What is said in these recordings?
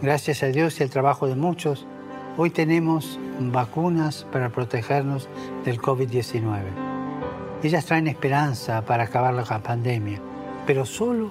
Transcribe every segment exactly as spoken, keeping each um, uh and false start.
Gracias a Dios y al trabajo de muchos, hoy tenemos vacunas para protegernos del COVID diecinueve. Ellas traen esperanza para acabar la pandemia, pero solo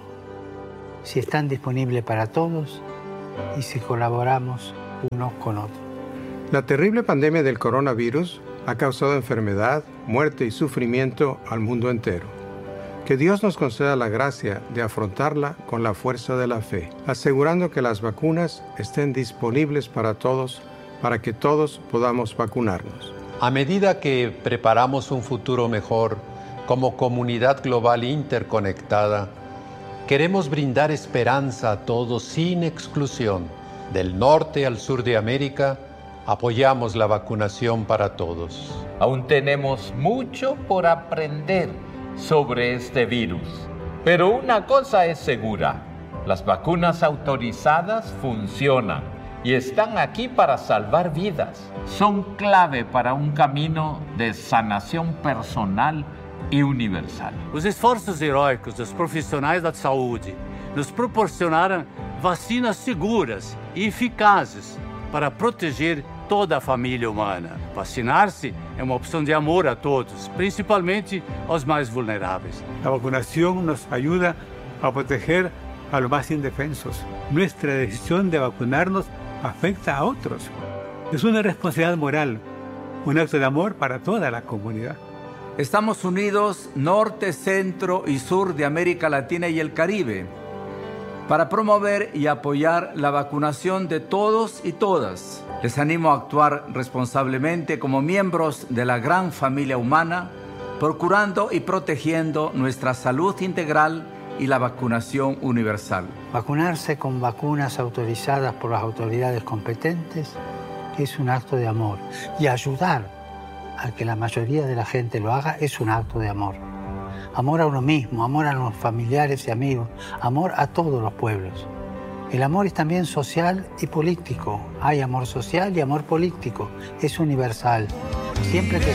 si están disponibles para todos y si colaboramos unos con otros. La terrible pandemia del coronavirus ha causado enfermedad, muerte y sufrimiento al mundo entero. Que Dios nos conceda la gracia de afrontarla con la fuerza de la fe, asegurando que las vacunas estén disponibles para todos, para que todos podamos vacunarnos. A medida que preparamos un futuro mejor como comunidad global interconectada, queremos brindar esperanza a todos sin exclusión. Del norte al sur de América, apoyamos la vacunación para todos. Aún tenemos mucho por aprender sobre este virus. Pero una cosa es segura, las vacunas autorizadas funcionan y están aquí para salvar vidas. Son clave para um caminho de sanação personal e universal. Os esforços heróicos dos profissionais da saúde nos proporcionaram vacinas seguras e eficazes para proteger toda a família humana. Vacinar-se é uma opção de amor a todos, principalmente aos mais vulneráveis. La vacunación nos ayuda a proteger a los más indefensos. Nuestra decisión de vacunarnos afecta a otros. Es una responsabilidad moral, un acto de amor para toda la comunidad. Estamos unidos norte, centro y sur de América Latina y el Caribe para promover y apoyar la vacunación de todos y todas. Les animo a actuar responsablemente como miembros de la gran familia humana, procurando y protegiendo nuestra salud integral y la vacunación universal. Vacunarse con vacunas autorizadas por las autoridades competentes es un acto de amor. Y ayudar a que la mayoría de la gente lo haga es un acto de amor. Amor a uno mismo, amor a los familiares y amigos, amor a todos los pueblos. El amor es también social y político. Hay amor social y amor político. Es universal. Siempre que